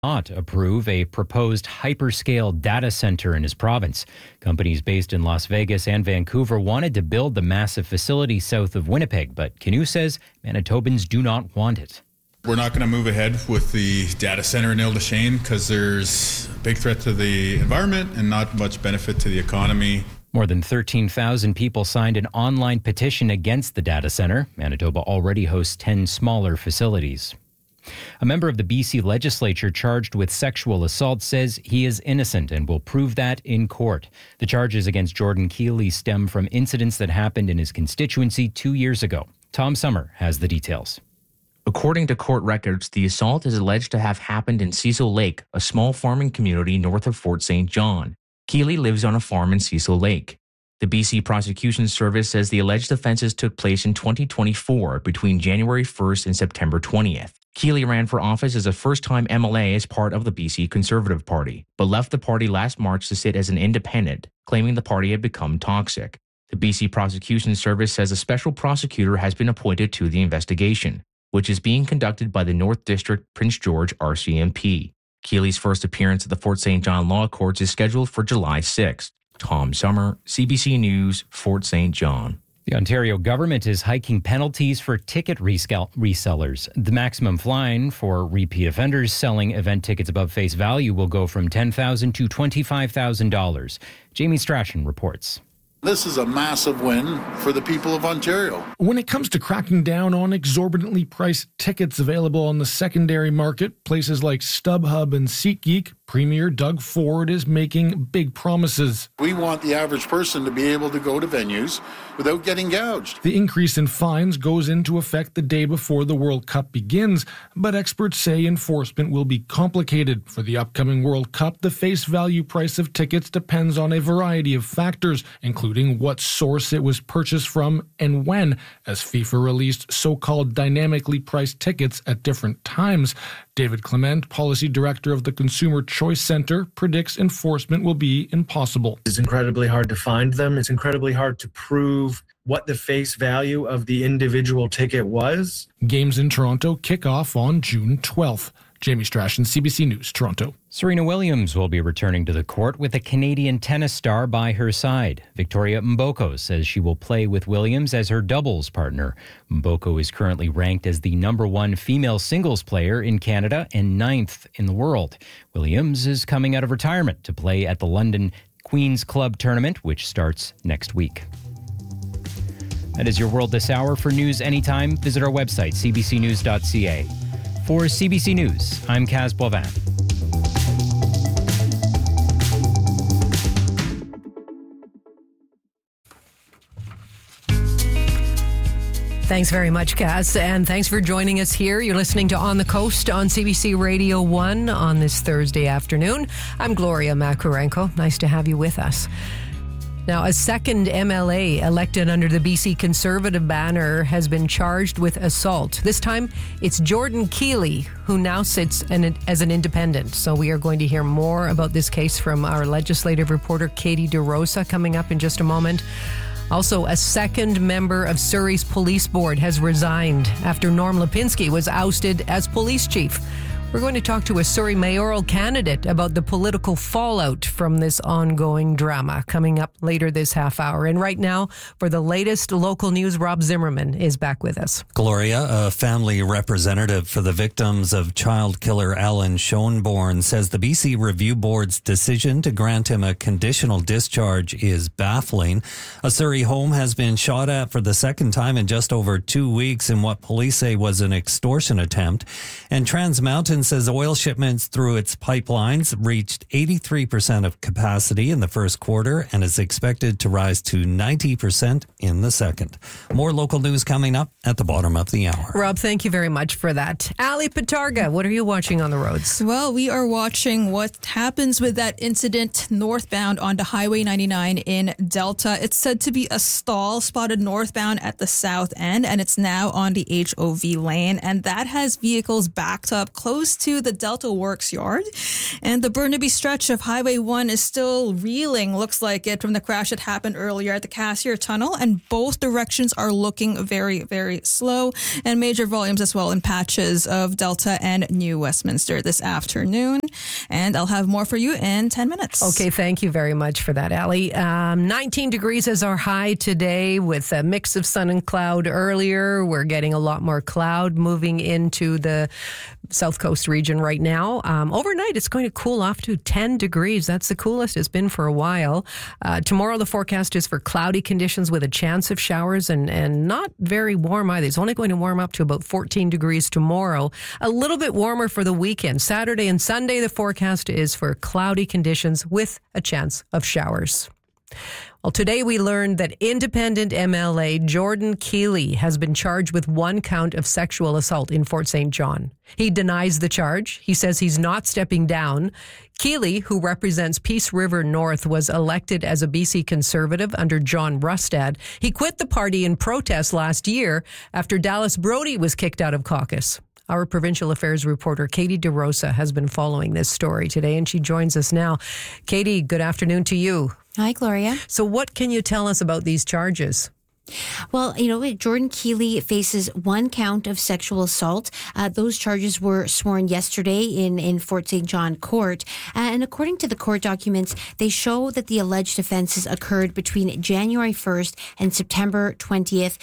not approve a proposed hyperscale data center in his province. Companies based in Las Vegas and Vancouver wanted to build the massive facility south of Winnipeg, but Canoe says Manitobans do not want it. We're not going to move ahead with the data center in Ile-des-Chênes because there's a big threat to the environment and not much benefit to the economy. More than 13,000 people signed an online petition against the data center. Manitoba already hosts 10 smaller facilities. A member of the BC legislature charged with sexual assault says he is innocent and will prove that in court. The charges against Jordan Keeley stem from incidents that happened in his constituency 2 years ago. Tom Summer has the details. According to court records, the assault is alleged to have happened in Cecil Lake, a small farming community north of Fort St. John. Keeley lives on a farm in Cecil Lake. The BC Prosecution Service says the alleged offenses took place in 2024 between January 1st and September 20th. Keeley ran for office as a first-time MLA as part of the BC Conservative Party, but left the party last March to sit as an independent, claiming the party had become toxic. The BC Prosecution Service says a special prosecutor has been appointed to the investigation, which is being conducted by the North District Prince George RCMP. Keeley's first appearance at the Fort St. John Law Courts is scheduled for July 6th. Tom Summer, CBC News, Fort St. John. The Ontario government is hiking penalties for ticket resellers. The maximum fine for repeat offenders selling event tickets above face value will go from $10,000 to $25,000. Jamie Strachan reports. This is a massive win for the people of Ontario. When it comes to cracking down on exorbitantly priced tickets available on the secondary market, places like StubHub and SeatGeek, Premier Doug Ford is making big promises. We want the average person to be able to go to venues without getting gouged. The increase in fines goes into effect the day before the World Cup begins, but experts say enforcement will be complicated. For the upcoming World Cup, the face value price of tickets depends on a variety of factors, including what source it was purchased from and when, as FIFA released so-called dynamically priced tickets at different times. David Clement, Policy Director of the Consumer Choice Centre, predicts enforcement will be impossible. It's incredibly hard to find them. It's incredibly hard to prove what the face value of the individual ticket was. Games in Toronto kick off on June 12th. Jamie Strachan, CBC News, Toronto. Serena Williams will be returning to the court with a Canadian tennis star by her side. Victoria Mboko says she will play with Williams as her doubles partner. Mboko is currently ranked as the #1 female singles player in Canada and 9th in the world. Williams is coming out of retirement to play at the London Queen's Club tournament, which starts next week. That is your world this hour. For news anytime, visit our website, cbcnews.ca. For CBC News, I'm Kaz Boivin. Thanks very much, Kaz, and thanks for joining us here. You're listening to On the Coast on CBC Radio 1 on this Thursday afternoon. I'm Gloria Makarenko. Nice to have you with us. Now, a second MLA elected under the BC Conservative banner has been charged with assault. This time, it's Jordan Keeley, who now sits as an independent. So we are going to hear more about this case from our legislative reporter, Katie DeRosa, coming up in just a moment. Also, a second member of Surrey's police board has resigned after Norm Lipinski was ousted as police chief. We're going to talk to a Surrey mayoral candidate about the political fallout from this ongoing drama coming up later this half hour. And right now, for the latest local news, Rob Zimmerman is back with us. Gloria, a family representative for the victims of child killer Alan Schoenborn, says the BC Review Board's decision to grant him a conditional discharge is baffling. A Surrey home has been shot at for the second time in just over 2 weeks in what police say was an extortion attempt. And Trans Mountain says oil shipments through its pipelines reached 83% of capacity in the first quarter and is expected to rise to 90% in the second. More local news coming up at the bottom of the hour. Rob, thank you very much for that. Ali Patarga, what are you watching on the roads? Well, we are watching what happens with that incident northbound onto Highway 99 in Delta. It's said to be a stall spotted northbound at the south end, and it's now on the HOV lane, and that has vehicles backed up close close to the Delta Works yard. And the Burnaby stretch of Highway 1 is still reeling, looks like it, from the crash that happened earlier at the Cassier Tunnel. And both directions are looking very, very slow, and major volumes as well in patches of Delta and New Westminster this afternoon. And I'll have more for you in 10 minutes. Okay, thank you very much for that, Allie. 19 degrees is our high today with a mix of sun and cloud earlier. We're getting a lot more cloud moving into the South Coast region right now. Overnight, it's going to cool off to 10 degrees. That's the coolest it's been for a while. Tomorrow, the forecast is for cloudy conditions with a chance of showers and not very warm either. It's only going to warm up to about 14 degrees tomorrow. A little bit warmer for the weekend. Saturday and Sunday, the forecast is for cloudy conditions with a chance of showers. Well, today we learned that independent MLA Jordan Keeley has been charged with 1 count of sexual assault in Fort St. John. He denies the charge. He says he's not stepping down. Keeley, who represents Peace River North, was elected as a BC Conservative under John Rustad. He quit the party in protest last year after Dallas Brody was kicked out of caucus. Our provincial affairs reporter, Katie DeRosa, has been following this story today, and she joins us now. Katie, good afternoon to you. Hi, Gloria. So what can you tell us about these charges? Well, Jordan Keeley faces 1 count of sexual assault. Those charges were sworn yesterday in Fort St. John Court. And according to the court documents, they show that the alleged offenses occurred between January 1st and September 20th,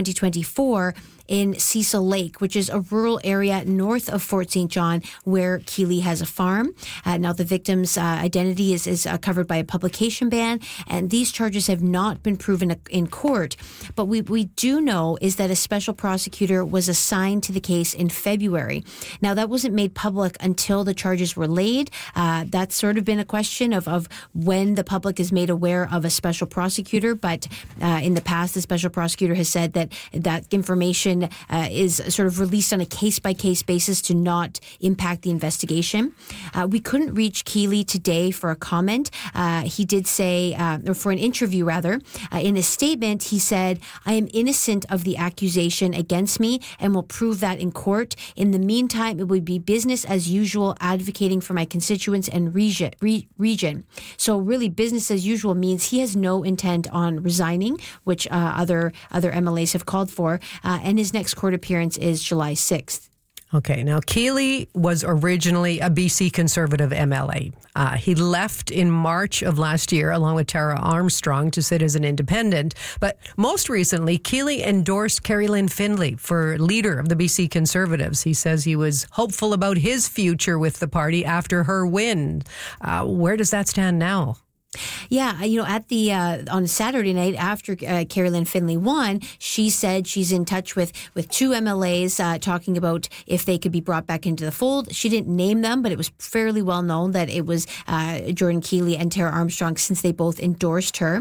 2024, in Cecil Lake, which is a rural area north of Fort St. John where Keeley has a farm. Now, the victim's identity is covered by a publication ban, and these charges have not been proven in court. But we do know is that a special prosecutor was assigned to the case in February. Now, that wasn't made public until the charges were laid. That's sort of been a question of when the public is made aware of a special prosecutor. But in the past, the special prosecutor has said that information is sort of released on a case-by-case basis to not impact the investigation. We couldn't reach Keeley today for a comment. He did say, or for an interview rather, in a statement, he said, "I am innocent of the accusation against me and will prove that in court. In the meantime, it would be business as usual advocating for my constituents and region." So really business as usual means he has no intent on resigning, which other MLAs have called for, and his next court appearance is July 6th. Okay, now Keeley was originally a BC Conservative MLA. He left in March of last year along with Tara Armstrong to sit as an independent. But most recently, Keeley endorsed Kerry-Lynne Findlay for leader of the BC Conservatives. He says he was hopeful about his future with the party after her win. Where does that stand now? Yeah, at the on Saturday night after Kerry-Lynne Findlay won, she said she's in touch with 2 MLAs talking about if they could be brought back into the fold. She didn't name them, but it was fairly well known that it was Jordan Keeley and Tara Armstrong, since they both endorsed her.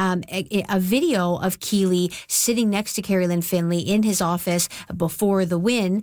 A video of Keeley sitting next to Kerry-Lynne Findlay in his office before the win,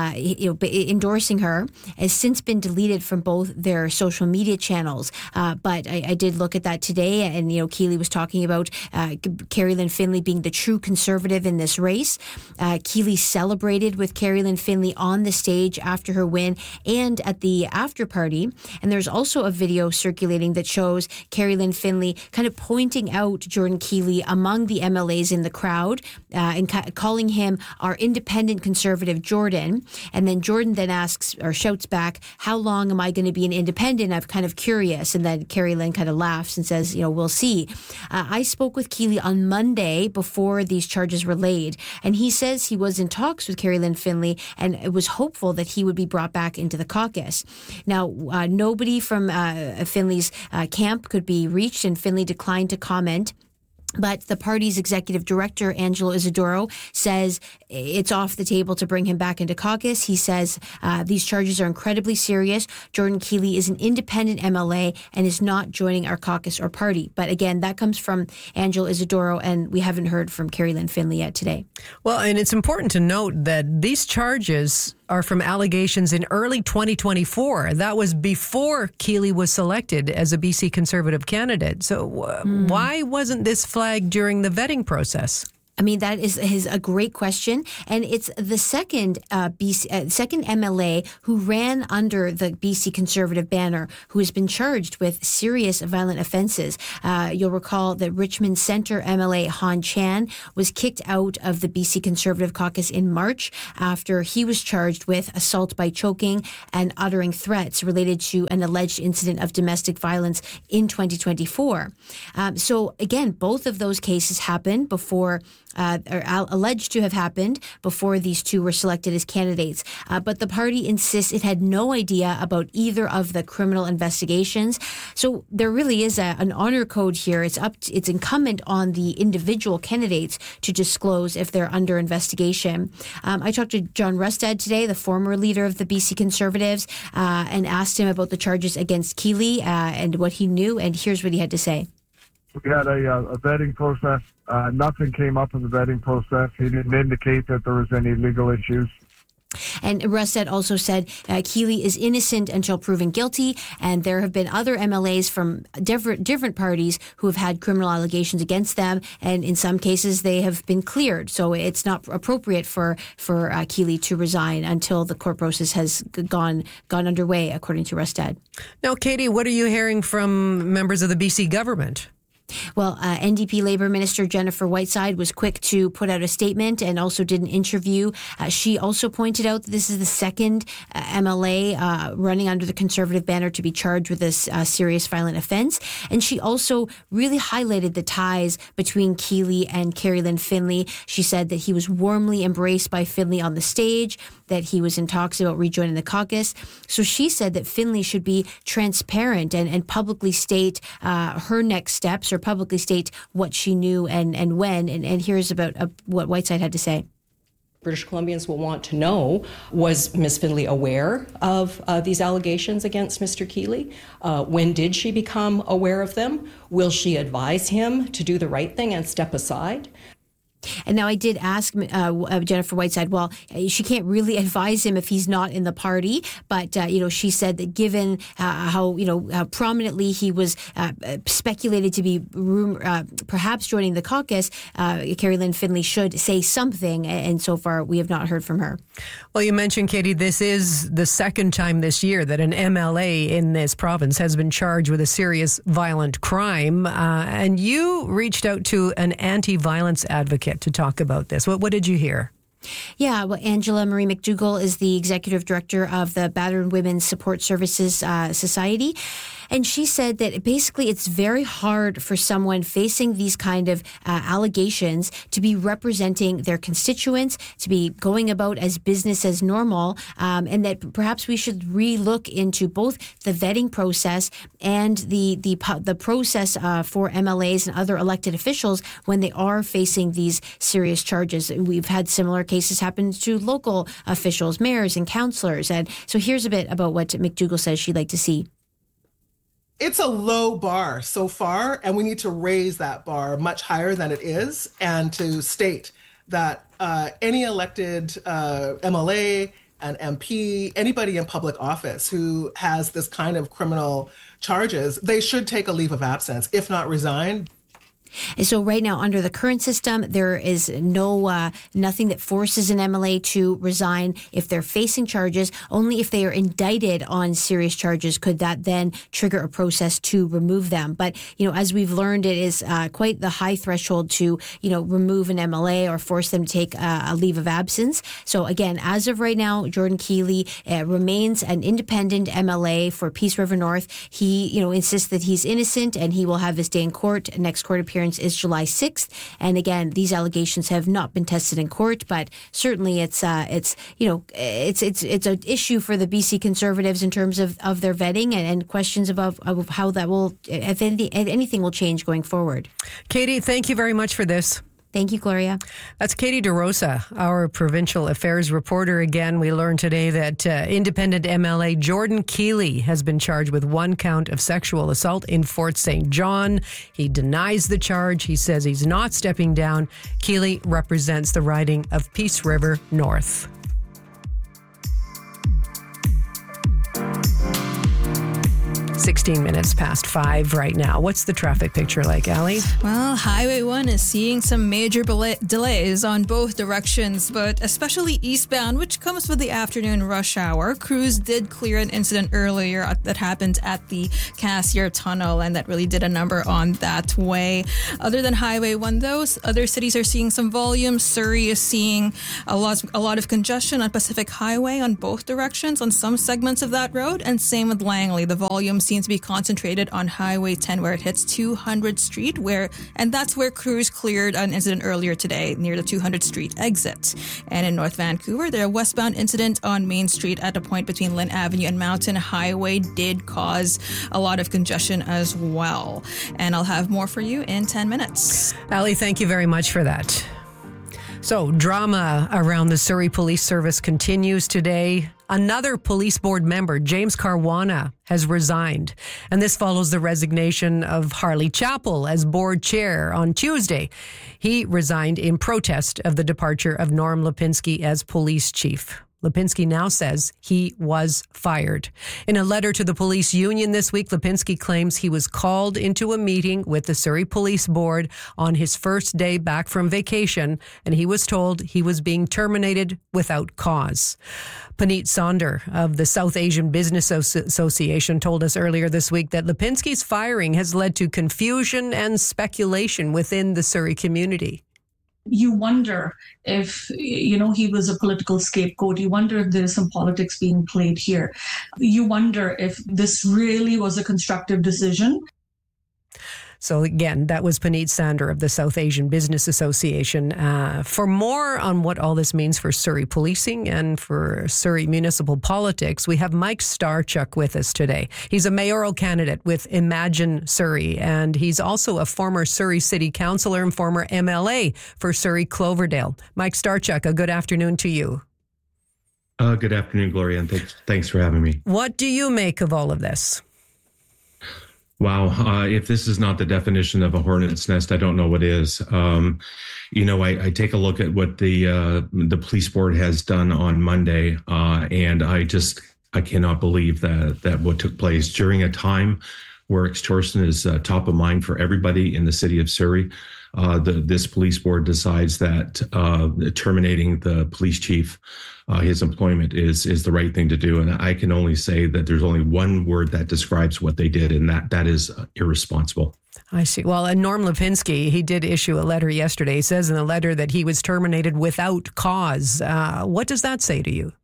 endorsing her, has since been deleted from both their social media channels. But I did look at that today, and Keeley was talking about Kerry-Lynne Findlay being the true conservative in this race. Keeley celebrated with Kerry-Lynne Findlay on the stage after her win and at the after party. And there's also a video circulating that shows Kerry-Lynne Findlay kind of pointing out Jordan Keeley among the MLAs in the crowd and calling him our independent conservative Jordan. And then Jordan then asks or shouts back, "How long am I going to be an independent? I'm kind of curious." And then Kerry-Lynne kind of laughs and says, we'll see. I spoke with Keeley on Monday before these charges were laid, and he says he was in talks with Kerry-Lynne Findlay and it was hopeful that he would be brought back into the caucus. Now, nobody from Findlay's camp could be reached, and Findlay declined to comment. But the party's executive director, Angelo Isidoro, says it's off the table to bring him back into caucus. He says these charges are incredibly serious. Jordan Keeley is an independent MLA and is not joining our caucus or party. But again, that comes from Angelo Isidoro, and we haven't heard from Kerry-Lynne Findlay yet today. Well, and it's important to note that these charges are from allegations in early 2024. That was before Keeley was selected as a BC Conservative candidate. So why wasn't this flagged during the vetting process? I mean, that is a great question. And it's the second second MLA who ran under the BC Conservative banner who has been charged with serious violent offences. You'll recall that Richmond Centre MLA Han Chan was kicked out of the BC Conservative caucus in March after he was charged with assault by choking and uttering threats related to an alleged incident of domestic violence in 2024. So again, both of those cases happened before are alleged to have happened before these two were selected as candidates. But the party insists it had no idea about either of the criminal investigations. So there really is an honor code here. It's incumbent on the individual candidates to disclose if they're under investigation. I talked to John Rustad today, the former leader of the BC Conservatives, and asked him about the charges against Keeley and what he knew. And here's what he had to say. We had a vetting process. Nothing came up in the vetting process. He didn't indicate that there was any legal issues. And Rustad also said Keeley is innocent until proven guilty, and there have been other MLAs from different parties who have had criminal allegations against them, and in some cases they have been cleared. So it's not appropriate for Keeley to resign until the court process has gone underway, according to Rustad. Now, Katie, what are you hearing from members of the BC government? Well, NDP Labour Minister Jennifer Whiteside was quick to put out a statement and also did an interview. She also pointed out that this is the second MLA running under the Conservative banner to be charged with this serious violent offence. And she also really highlighted the ties between Keeley and Kerry-Lynne Finley. She said that he was warmly embraced by Finley on the stage, that he was in talks about rejoining the caucus. So she said that Finley should be transparent and publicly state her next steps, or publicly state what she knew and when. And here's about what Whiteside had to say. British Columbians will want to know, was Ms. Finley aware of these allegations against Mr. Keeley? When did she become aware of them? Will she advise him to do the right thing and step aside? And now I did ask Jennifer Whiteside, well, she can't really advise him if he's not in the party. But, she said that given how prominently he was speculated to be perhaps joining the caucus, Kerry-Lynne Finley should say something. And so far, we have not heard from her. Well, you mentioned, Katie, this is the second time this year that an MLA in this province has been charged with a serious violent crime. And you reached out to an anti-violence advocate to talk about this. What did you hear? Yeah, well, Angela Marie McDougall is the executive director of the Battered Women's Support Services Society. And she said that basically it's very hard for someone facing these kind of allegations to be representing their constituents, to be going about as business as normal, and that perhaps we should re-look into both the vetting process and the process for MLAs and other elected officials when they are facing these serious charges. We've had similar cases happen to local officials, mayors and councillors. And so here's a bit about what McDougall says she'd like to see. It's a low bar so far, and we need to raise that bar much higher than it is, and to state that any elected MLA, an MP, anybody in public office who has this kind of criminal charges, they should take a leave of absence, if not resign. And so right now, under the current system, there is nothing that forces an MLA to resign if they're facing charges. Only if they are indicted on serious charges could that then trigger a process to remove them. But, as we've learned, it is quite the high threshold to, remove an MLA or force them to take a leave of absence. So again, as of right now, Jordan Keeley remains an independent MLA for Peace River North. He, insists that he's innocent and he will have his day in court. Next court appearance is July 6th. And again, these allegations have not been tested in court, but certainly it's an issue for the BC Conservatives in terms of their vetting and questions of how that will, if anything will change going forward. Katie, thank you very much for this. Thank you, Gloria. That's Katie DeRosa, our provincial affairs reporter. Again, we learned today that independent MLA Jordan Keeley has been charged with 1 count of sexual assault in Fort St. John. He denies the charge. He says he's not stepping down. Keeley represents the riding of Peace River North. 16 minutes past 5 right now. What's the traffic picture like, Allie? Well, Highway 1 is seeing some major delays on both directions, but especially eastbound, which comes with the afternoon rush hour. Crews did clear an incident earlier that happened at the Cassier Tunnel, and that really did a number on that way. Other than Highway 1, though, other cities are seeing some volume. Surrey is seeing a lot of congestion on Pacific Highway on both directions on some segments of that road, and same with Langley. The volume seems to be concentrated on Highway 10 where it hits 200 Street, and that's where crews cleared an incident earlier today near the 200 Street exit. And in North Vancouver, their westbound incident on Main Street at a point between Lynn Avenue and Mountain Highway did cause a lot of congestion as well. And I'll have more for you in 10 minutes. Allie, thank you very much for that. So, drama around the Surrey Police Service continues today. Another police board member, James Caruana, has resigned. And this follows the resignation of Harley Chappell as board chair on Tuesday. He resigned in protest of the departure of Norm Lipinski as police chief. Lipinski now says he was fired. In a letter to the police union this week, Lipinski claims he was called into a meeting with the Surrey Police Board on his first day back from vacation, and he was told he was being terminated without cause. Puneet Sonder of the South Asian Business Association told us earlier this week that Lipinski's firing has led to confusion and speculation within the Surrey community. You wonder if, he was a political scapegoat. You wonder if there's some politics being played here. You wonder if this really was a constructive decision. So again, that was Puneet Sonder of the South Asian Business Association. For more on what all this means for Surrey policing and for Surrey municipal politics, we have Mike Starchuk with us today. He's a mayoral candidate with Imagine Surrey, and he's also a former Surrey City Councillor and former MLA for Surrey Cloverdale. Mike Starchuk, a good afternoon to you. Good afternoon, Gloria, and thanks for having me. What do you make of all of this? Wow. If this is not the definition of a hornet's nest, I don't know what is. I take a look at what the police board has done on Monday, and I cannot believe that what took place during a time where extortion is top of mind for everybody in the city of Surrey. This police board decides that terminating the police chief, his employment is the right thing to do. And I can only say that there's only one word that describes what they did, and that is irresponsible. I see. Well, and Norm Lipinski, he did issue a letter yesterday. He says in the letter that he was terminated without cause. What does that say to you?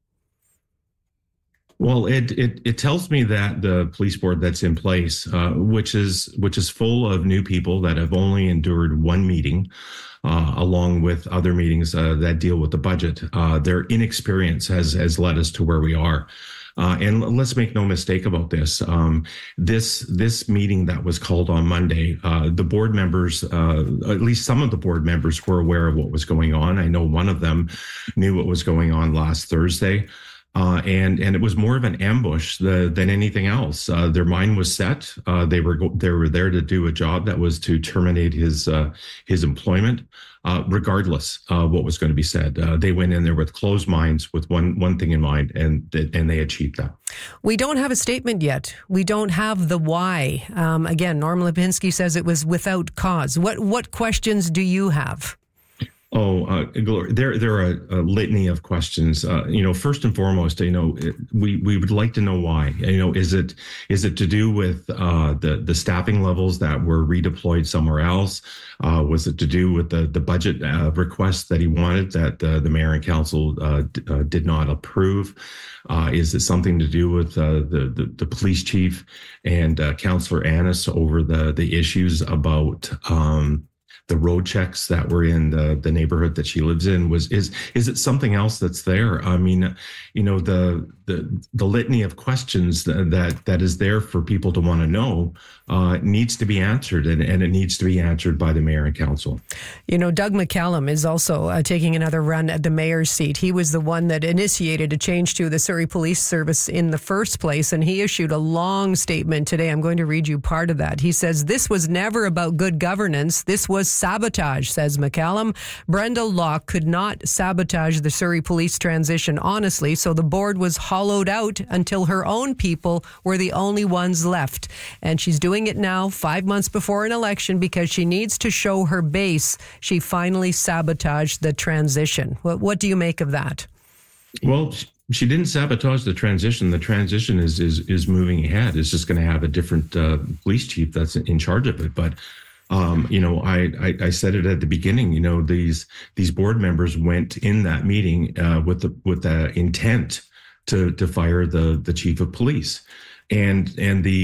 Well, it tells me that the police board that's in place, which is full of new people that have only endured one meeting, along with other meetings that deal with the budget, their inexperience has led us to where we are. And let's make no mistake about this. This meeting that was called on Monday, the board members, at least some of the board members, were aware of what was going on. I know one of them knew what was going on last Thursday. And it was more of an ambush than anything else. Their mind was set. They were there to do a job that was to terminate his employment, regardless of what was going to be said. They went in there with closed minds, with one thing in mind, and they achieved that. We don't have a statement yet. We don't have the why. Again, Norm Lipinski says it was without cause. What questions do you have? There are a litany of questions. First and foremost, we would like to know why. Is it to do with the staffing levels that were redeployed somewhere else? Was it to do with the budget requests that he wanted that the mayor and council did not approve? Is it something to do with the police chief and Councillor Annis over the issues about the road checks that were in the neighborhood that she lives in? Is it something else that's there? I mean, the litany of questions that is there for people to want to know needs to be answered, and it needs to be answered by the mayor and council. Doug McCallum is also taking another run at the mayor's seat. He was the one that initiated a change to the Surrey Police Service in the first place, and he issued a long statement today. I'm going to read you part of that. He says, "This was never about good governance. This was sabotage, says McCallum. Brenda Locke could not sabotage the Surrey police transition honestly, so the board was hollowed out until her own people were the only ones left. And she's doing it now, 5 months before an election, because she needs to show her base she finally sabotaged the transition. What do you make of that? Well, she didn't sabotage the transition. The transition is moving ahead. It's just going to have a different police chief that's in charge of it. But I said it at the beginning. These board members went in that meeting with the intent to fire the chief of police, and the